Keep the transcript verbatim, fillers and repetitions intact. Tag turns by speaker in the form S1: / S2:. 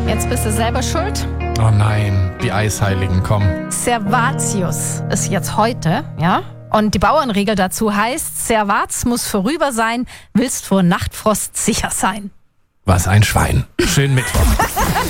S1: Jetzt bist du selber schuld.
S2: Oh nein, die Eisheiligen, komm.
S1: Servatius ist jetzt heute, ja? Und die Bauernregel dazu heißt, Servats muss vorüber sein, willst vor Nachtfrost sicher sein.
S2: Was ein Schwein. Schönen Mittwoch.